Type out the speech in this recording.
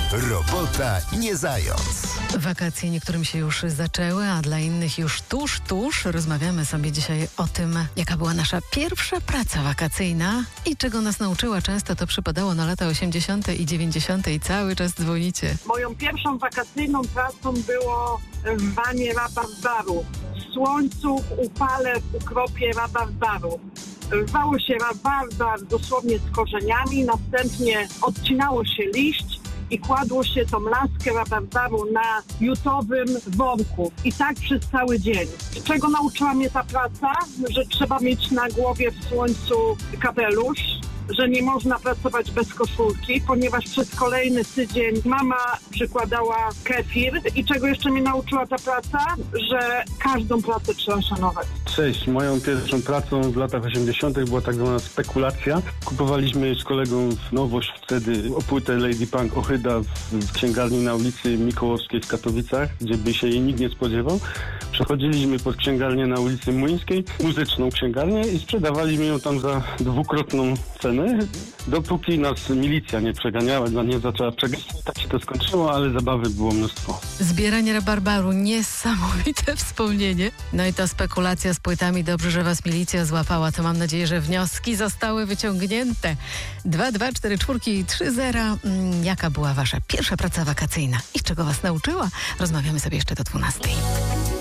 Robota nie zając. Wakacje niektórym się już zaczęły, a dla innych już tuż. Rozmawiamy sobie dzisiaj o tym, jaka była nasza pierwsza praca wakacyjna i czego nas nauczyła. Często to przypadało na lata 80. i 90. i cały czas dzwonicie. Moją pierwszą wakacyjną pracą było rwanie rabarbaru. W słońcu, w upale, w ukropie rabarbaru. Rwało się rabarbar dosłownie z korzeniami, następnie odcinało się liść i kładło się tą laskę rabarbaru na jutowym worku. I tak przez cały dzień. Czego nauczyła mnie ta praca? Że trzeba mieć na głowie w słońcu kapelusz, że nie można pracować bez koszulki, ponieważ przez kolejny tydzień mama przykładała kefir. I czego jeszcze mnie nauczyła ta praca? Że każdą pracę trzeba szanować. Cześć, moją pierwszą pracą w latach 80. była tak zwana spekulacja. Kupowaliśmy z kolegą nowość wtedy o płytę Lady Punk Ohyda w księgarni na ulicy Mikołowskiej w Katowicach, gdzie by się jej nikt nie spodziewał. Przechodziliśmy pod księgarnię na ulicy Młyńskiej, muzyczną księgarnię i sprzedawaliśmy ją tam za dwukrotną cenę, dopóki nas milicja nie przeganiała, nie zaczęła przeganiać. Tak się to skończyło, ale zabawy było mnóstwo. Zbieranie rabarbaru, niesamowite wspomnienie. No i ta spekulacja z płytami, dobrze, że was milicja złapała, to mam nadzieję, że wnioski zostały wyciągnięte. 22430. Jaka była wasza pierwsza praca wakacyjna i czego was nauczyła? Rozmawiamy sobie jeszcze do 12.